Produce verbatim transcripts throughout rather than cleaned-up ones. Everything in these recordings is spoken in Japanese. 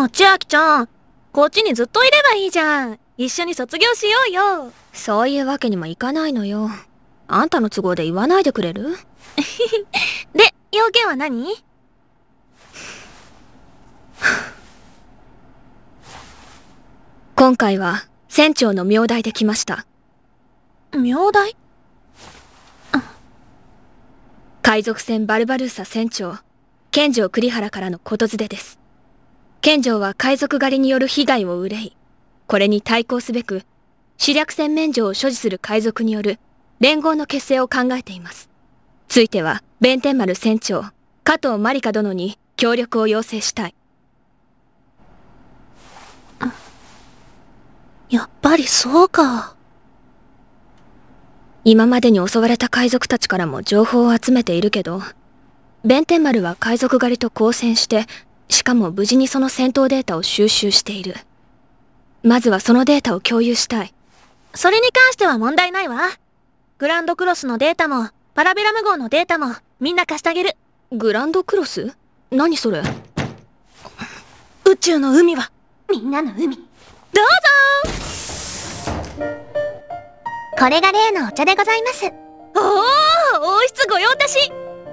もう千秋ちゃん、こっちにずっといればいいじゃん。一緒に卒業しようよ。 そういうわけにもいかないのよ。あんたの都合で言わないでくれる？ で、要件は何？ 今回は船長の名代で来ました。 名代？ 海賊船バルバルーサ船長、剣城栗原からの言づてです。剣城は海賊狩りによる被害を憂い、これに対抗すべく、主略船免除を所持する海賊による連合の結成を考えています。ついては、弁天丸船長、加藤まりか殿に協力を要請したい。 やっぱりそうか。 今までに襲われた海賊たちからも情報を集めているけど、弁天丸は海賊狩りと交戦して、しかも無事にその戦闘データを収集している。まずはそのデータを共有したい。 それに関しては問題ないわ。グランドクロスのデータも、パラベラム号のデータも、みんな貸してあげる。 グランドクロス？何それ？ 宇宙の海は、 みんなの海。 どうぞー。これが例のお茶でございます。 おお、王室御用達。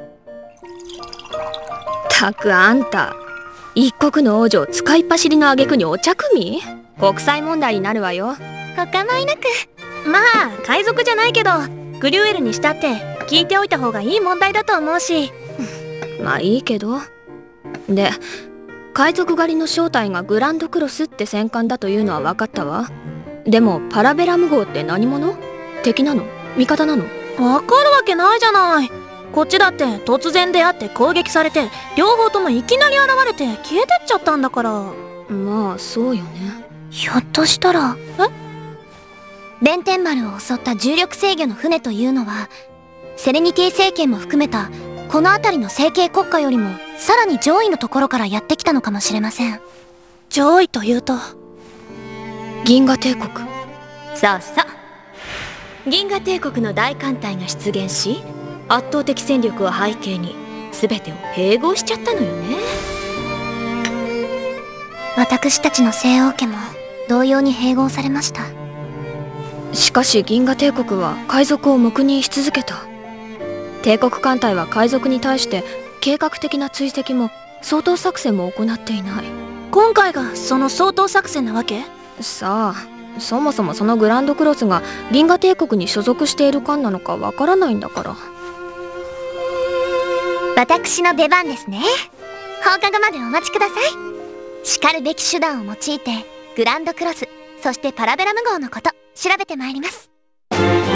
たくあんた、一国の王女を使いっ走りの挙句にお茶組み？国際問題になるわよ。 お構いなく。 まあ海賊じゃないけど、グリュエルにしたって聞いておいた方がいい問題だと思うし。 まあいいけど。で、海賊狩りの正体がグランドクロスって戦艦だというのは分かったわ。でもパラベラム号って何者？敵なの？味方なの？ わかるわけないじゃない。こっちだって突然出会って攻撃されて、両方ともいきなり現れて消えてっちゃったんだから。 まあそうよね。 ひょっとしたら、 え？ 弁天丸を襲った重力制御の船というのは、セレニティ政権も含めたこの辺りの成形国家よりもさらに上位のところからやってきたのかもしれません。 上位というと、 銀河帝国。 そうそう、銀河帝国の大艦隊が出現し、圧倒的戦力を背景に全てを併合しちゃったのよね。 私たちの西欧家も同様に併合されました。 しかし銀河帝国は海賊を黙認し続けた。帝国艦隊は海賊に対して計画的な追跡も掃討作戦も行っていない。 今回がその掃討作戦なわけ？ さあ、そもそもそのグランドクロスが銀河帝国に所属している艦なのかわからないんだから。 私の出番ですね。放課後までお待ちください。しかるべき手段を用いてグランドクロス、そしてパラベラム号のこと調べてまいります。